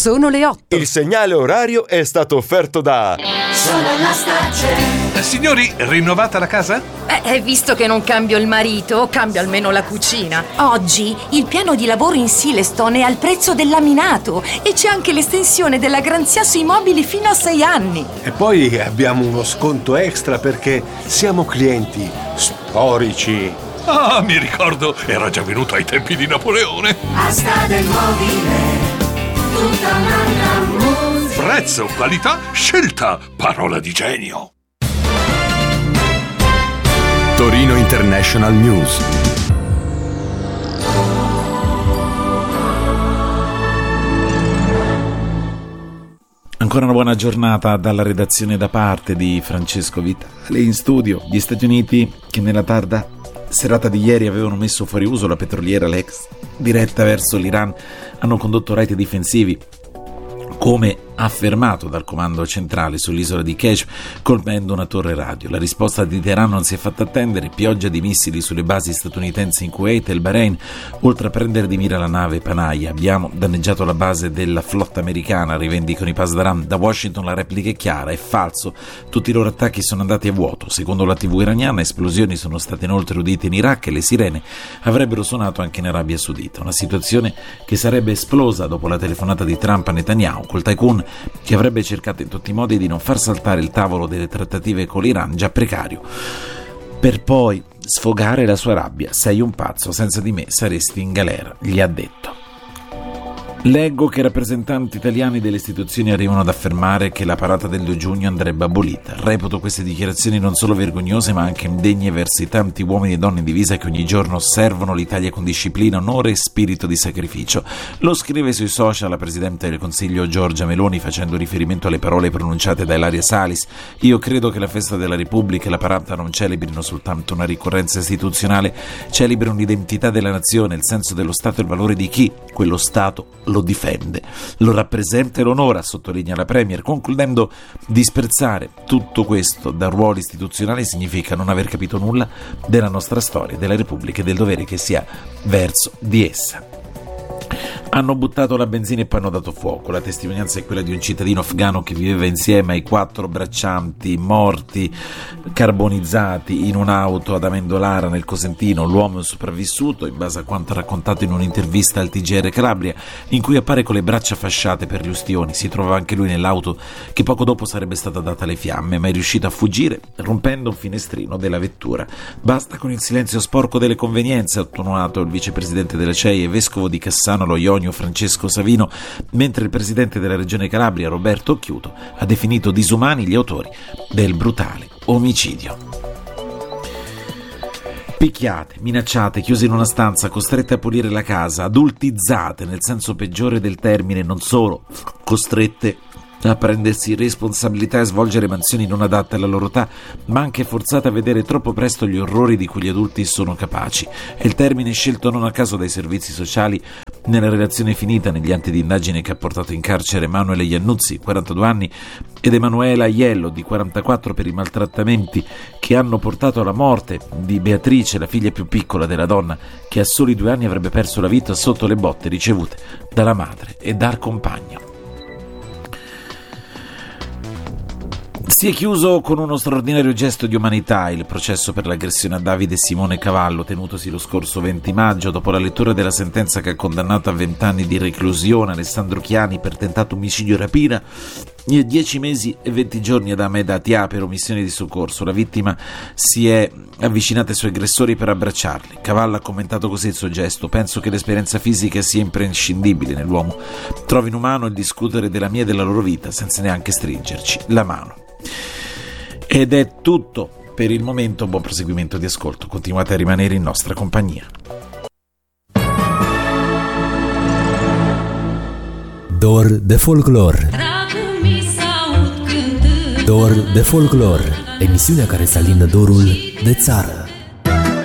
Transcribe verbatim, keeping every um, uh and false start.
Sono le otto. Il segnale orario è stato offerto da Sono la Starcel. Eh, signori, rinnovata la casa? Eh, visto che non cambio il marito, cambio almeno la cucina. Oggi il piano di lavoro in Silestone è al prezzo del laminato e c'è anche l'estensione della garanzia sui mobili fino a sei anni. E poi abbiamo uno sconto extra perché siamo clienti storici. Ah, mi ricordo, era già venuto ai tempi di Napoleone. Asta del mobile, tutta un'altra musica. Prezzo, qualità, scelta, parola di genio. Torino International News. Ancora una buona giornata dalla redazione da parte di Francesco Vitale. In studio gli Stati Uniti, che nella tarda serata di ieri avevano messo fuori uso la petroliera Lex diretta verso l'Iran, hanno condotto raid difensivi, come affermato dal comando centrale sull'isola di Keshf, colpendo una torre radio. La risposta di Teheran non si è fatta attendere: pioggia di missili sulle basi statunitensi in Kuwait e il Bahrain, oltre a prendere di mira la nave Panaya. Abbiamo danneggiato la base della flotta americana, rivendicano i Pasdaran. Da Washington la replica è chiara: è falso, tutti i loro attacchi sono andati a vuoto. Secondo la tivù iraniana, esplosioni sono state inoltre udite in Iraq e le sirene avrebbero suonato anche in Arabia Saudita. Una situazione che sarebbe esplosa dopo la telefonata di Trump a Netanyahu, col tycoon che avrebbe cercato in tutti i modi di non far saltare il tavolo delle trattative con l'Iran, già precario, per poi sfogare la sua rabbia. Sei un pazzo, senza di me saresti in galera, gli ha detto. Leggo che rappresentanti italiani delle istituzioni arrivano ad affermare che la parata del due giugno andrebbe abolita. Reputo queste dichiarazioni non solo vergognose ma anche indegne verso i tanti uomini e donne in divisa che ogni giorno servono l'Italia con disciplina, onore e spirito di sacrificio. Lo scrive sui social la Presidente del Consiglio Giorgia Meloni, facendo riferimento alle parole pronunciate da Ilaria Salis. Io credo che la festa della Repubblica e la parata non celebrino soltanto una ricorrenza istituzionale, celebrino l'identità della nazione, il senso dello Stato e il valore di chi quello Stato lo difende, lo rappresenta e lo onora, sottolinea la Premier, concludendo: disprezzare tutto questo da ruolo istituzionale significa non aver capito nulla della nostra storia, della Repubblica e del dovere che si ha verso di essa. Hanno buttato la benzina e poi hanno dato fuoco. La testimonianza è quella di un cittadino afghano che viveva insieme ai quattro braccianti morti carbonizzati in un'auto ad Amendolara nel Cosentino. L'uomo è sopravvissuto, in base a quanto raccontato in un'intervista al T G R Calabria, in cui appare con le braccia fasciate per gli ustioni. Si trovava anche lui nell'auto che poco dopo sarebbe stata data alle fiamme, ma è riuscito a fuggire rompendo un finestrino della vettura. Basta con il silenzio sporco delle convenienze, ha attenuato il vicepresidente della C E I e vescovo di Cassano Lo Ionio Francesco Savino, mentre il presidente della regione Calabria Roberto Occhiuto ha definito disumani gli autori del brutale omicidio. Picchiate, minacciate, chiuse in una stanza, costrette a pulire la casa, adultizzate nel senso peggiore del termine, non solo costrette a prendersi responsabilità e svolgere mansioni non adatte alla loro età, ma anche forzate a vedere troppo presto gli orrori di cui gli adulti sono capaci. È il termine scelto non a caso dai servizi sociali nella relazione finita negli atti di indagine che ha portato in carcere Emanuele Iannuzzi, quarantadue anni, ed Emanuela Aiello, di quarantaquattro, per i maltrattamenti che hanno portato alla morte di Beatrice, la figlia più piccola della donna, che a soli due anni avrebbe perso la vita sotto le botte ricevute dalla madre e dal compagno. Si è chiuso con uno straordinario gesto di umanità il processo per l'aggressione a Davide Simone Cavallo, tenutosi lo scorso venti maggio, dopo la lettura della sentenza che ha condannato a vent'anni di reclusione Alessandro Chiani per tentato omicidio e rapina e a dieci mesi e venti giorni ad Ahmed Atia per omissione di soccorso. La vittima si è avvicinata ai suoi aggressori per abbracciarli. Cavallo ha commentato così il suo gesto: penso che l'esperienza fisica sia imprescindibile nell'uomo. Trovo inumano il discutere della mia e della loro vita senza neanche stringerci la mano. Ed è tutto per il momento. Buon proseguimento di ascolto, continuate a rimanere in nostra compagnia. Dor de folclor. Dor de folclor, emisiunea care să alină dorul de țară.